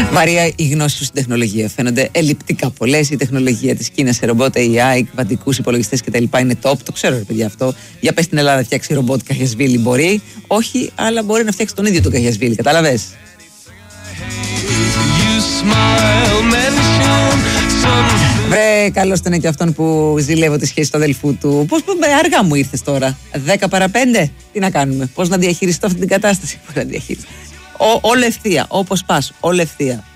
Μαρία, οι γνώσεις σου στην τεχνολογία φαίνονται ελλειπτικά πολλές. Η τεχνολογία της Κίνας σε ρομπότ, AI, κβαντικούς υπολογιστές κτλ. Είναι top. Το ξέρω, ρε παιδιά, αυτό. Για πες στην Ελλάδα να φτιάξει ρομπότ Καχιασβίλη μπορεί. Όχι, αλλά μπορεί να φτιάξει τον ίδιο τον Καχιασβίλη. Κατάλαβες. Βρε, καλώς ήταν και αυτόν που ζηλεύω τη σχέση του αδελφού του. Πώς αργά μου ήρθες τώρα, 10 παρά 5. Τι να κάνουμε, πώς να διαχειριστώ αυτή την κατάσταση. Πώς να διαχειριστώ. Όλο ευθεία, όπως πας, όλο ευθεία.